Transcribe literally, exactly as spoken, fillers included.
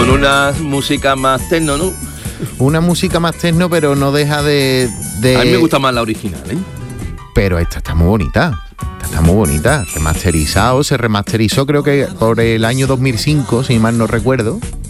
Con una música más techno, ¿no? Una música más techno, pero no deja de, de... A mí me gusta más la original, ¿eh? Pero esta está muy bonita. Esta está muy bonita. Remasterizado, se remasterizó creo que por el año dos mil cinco, si mal no recuerdo.